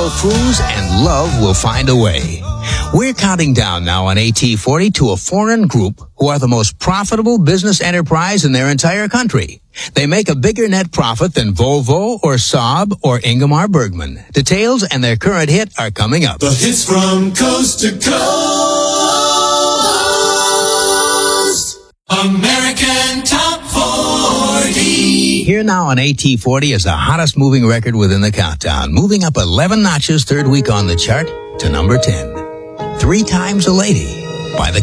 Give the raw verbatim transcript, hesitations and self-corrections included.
will cruise and love will find a way. We're counting down now on A T forty to a foreign group who are the most profitable business enterprise in their entire country. They make a bigger net profit than Volvo or Saab or Ingmar Bergman. Details and their current hit are coming up. The hits from coast to coast. American Top forty. Here now on A T forty is the hottest moving record within the countdown, moving up eleven notches third week on the chart to number ten. Three Times a Lady by the